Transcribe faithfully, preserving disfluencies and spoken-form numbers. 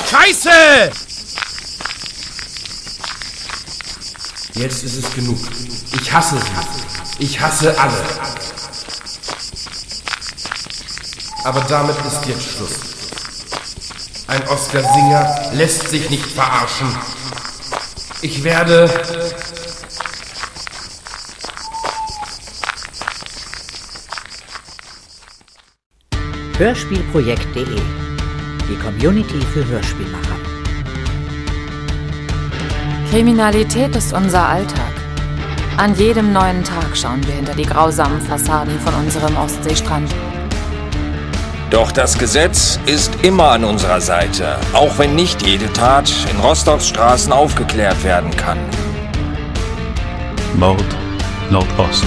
Scheiße! Jetzt ist es genug. Ich hasse sie. Ich hasse alle. Aber damit ist jetzt Schluss. Ein Oscar-Singer lässt sich nicht verarschen. Ich werde... Hörspielprojekt punkt de. Die Community für Hörspielmacher. Kriminalität ist unser Alltag. An jedem neuen Tag schauen wir hinter die grausamen Fassaden von unserem Ostseestrand. Doch das Gesetz ist immer an unserer Seite, auch wenn nicht jede Tat in Rostocks Straßen aufgeklärt werden kann. Mord Nordost.